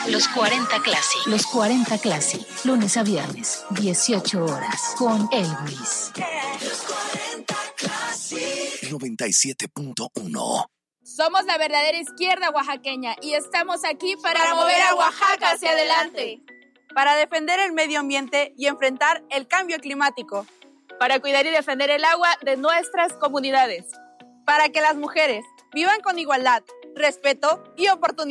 Los 40 Classic. Los 40 Classic. Lunes a viernes, 18 horas. Con Elvis. Los 40 Classic. 97.1. Somos la verdadera izquierda oaxaqueña y estamos aquí para mover a Oaxaca hacia adelante. Para defender el medio ambiente y enfrentar el cambio climático. Para cuidar y defender el agua de nuestras comunidades. Para que las mujeres vivan con igualdad, respeto y oportunidad.